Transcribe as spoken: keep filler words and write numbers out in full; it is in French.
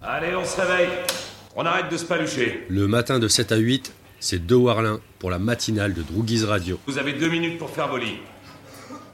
Allez, on se réveille. On arrête de se palucher. Le matin de sept à huit, c'est De Warlin pour la matinale de Drouguiz Radio. Vous avez deux minutes pour faire vos lits.